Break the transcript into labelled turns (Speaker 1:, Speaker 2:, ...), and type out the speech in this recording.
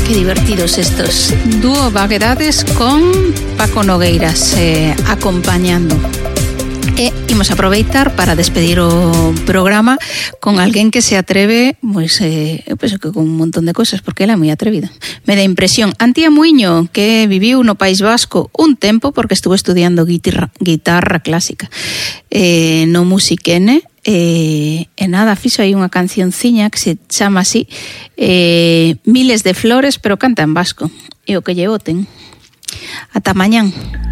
Speaker 1: Que divertidos estos. Dúo Vaguedades con Paco Nogueiras acompañando. E imos aproveitar para despedir o programa con alguén que se atreve, pois, eu penso que con un montón de cousas, porque ela é moi atrevida. Me dá impresión. Antía Muiño, que viviu no País Vasco un tempo porque estuvo estudiando guitarra clásica no Musiquene, e nada, fixo aí unha cancionciña que se chama así Miles de flores, pero canta en vasco. E o que lle boten. Ata mañán.